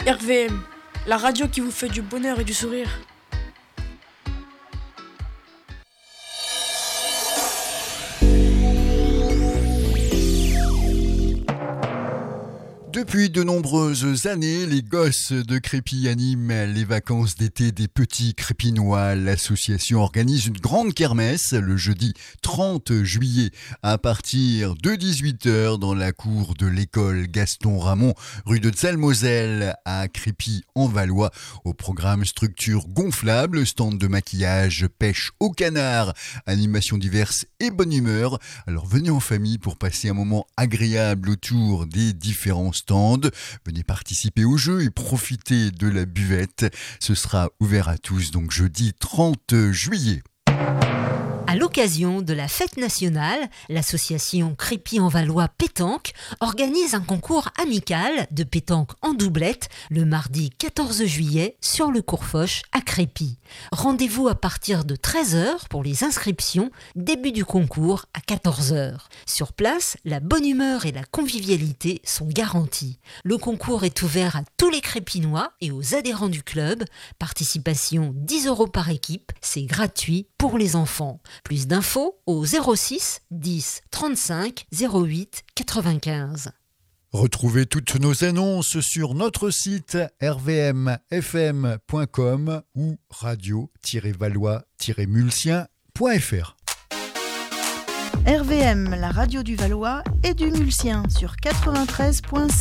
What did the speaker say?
RVM, la radio qui vous fait du bonheur et du sourire. Depuis de nombreuses années, les gosses de Crépy animent les vacances d'été des petits Crépinois. L'association organise une grande kermesse le jeudi 30 juillet à partir de 18h dans la cour de l'école Gaston Ramon, rue de Zalmoselle à Crépy-en-Valois. Au programme structure gonflable, stand de maquillage, pêche au canard, animations diverses et bonne humeur. Alors venez en famille pour passer un moment agréable autour des différents stands. Venez participer au jeu et profiter de la buvette. Ce sera ouvert à tous, donc jeudi 30 juillet. À l'occasion de la fête nationale, l'association Crépy-en-Valois Pétanque organise un concours amical de pétanque en doublette le mardi 14 juillet sur le cours Foch à Crépy. Rendez-vous à partir de 13h pour les inscriptions, début du concours à 14h. Sur place, la bonne humeur et la convivialité sont garanties. Le concours est ouvert à tous les Crépinois et aux adhérents du club. Participation 10 € par équipe, c'est gratuit pour les enfants. Plus d'infos au 06 10 35 08 95. Retrouvez toutes nos annonces sur notre site rvmfm.com ou radio-valois-mulsien.fr. RVM, la radio du Valois et du Mulsien sur 93.6.